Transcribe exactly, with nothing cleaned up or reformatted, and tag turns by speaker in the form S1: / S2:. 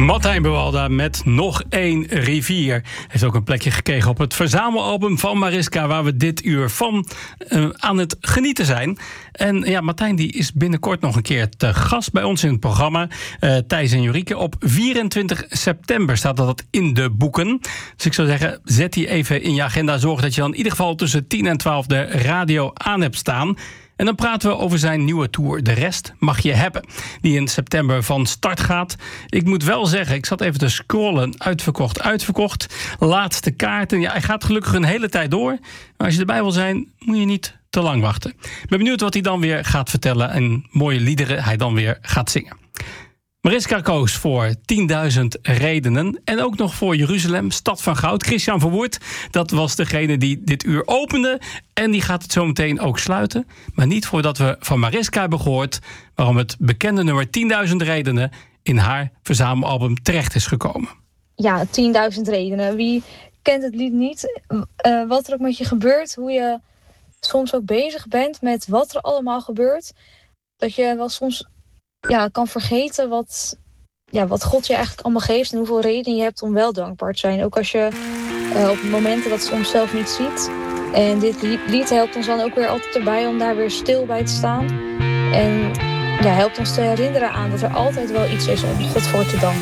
S1: Martijn Buwalda met Nog één rivier. Heeft ook een plekje gekregen op het verzamelalbum van Mariska, waar we dit uur van uh, aan het genieten zijn. En ja, Martijn die is binnenkort nog een keer te gast bij ons in het programma. Uh, Thijs en Jurieke. Op vierentwintig september staat dat in de boeken. Dus ik zou zeggen, zet die even in je agenda. Zorg dat je dan in ieder geval tussen tien en twaalf de radio aan hebt staan. En dan praten we over zijn nieuwe tour De Rest Mag Je Hebben, die in september van start gaat. Ik moet wel zeggen, ik zat even te scrollen. Uitverkocht, uitverkocht. Laatste kaarten. Ja, hij gaat gelukkig een hele tijd door. Maar als je erbij wil zijn, moet je niet te lang wachten. Ik ben benieuwd wat hij dan weer gaat vertellen en mooie liederen hij dan weer gaat zingen. Mariska koos voor tienduizend redenen. En ook nog voor Jeruzalem, Stad van Goud. Christian Verwoerd, dat was degene die dit uur opende. En die gaat het zo meteen ook sluiten. Maar niet voordat we van Mariska hebben gehoord waarom het bekende nummer tienduizend redenen in haar verzamelalbum terecht is gekomen.
S2: Ja, tienduizend redenen. Wie kent het lied niet? Uh, wat er ook met je gebeurt, hoe je soms ook bezig bent met wat er allemaal gebeurt. Dat je wel soms ja, kan vergeten wat, ja, wat God je eigenlijk allemaal geeft en hoeveel redenen je hebt om wel dankbaar te zijn. Ook als je uh, op momenten dat soms zelf niet ziet. En dit lied helpt ons dan ook weer altijd erbij om daar weer stil bij te staan. En ja, helpt ons te herinneren aan dat er altijd wel iets is om God voor te danken.